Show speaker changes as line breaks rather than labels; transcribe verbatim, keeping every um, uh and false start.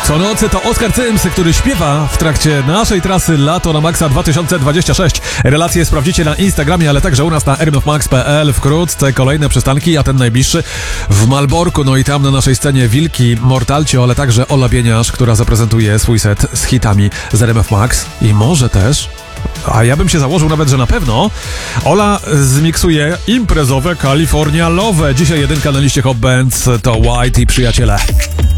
Co nocy to Oskar Cyms, który śpiewa w trakcie naszej trasy Lato na Maxa dwa tysiące dwadzieścia sześć. Relacje sprawdzicie na Instagramie, ale także u nas na r m f max kropka p l. Wkrótce kolejne przystanki, a ten najbliższy w Malborku. No i tam na naszej scenie Wilki, Mortalcio, ale także Ola Bieniasz, która zaprezentuje swój set z hitami z R M F Max. I może też, a ja bym się założył nawet, że na pewno, Ola zmiksuje imprezowe California Love. Dzisiaj jedynka na liście Hot Bands to White i Przyjaciele.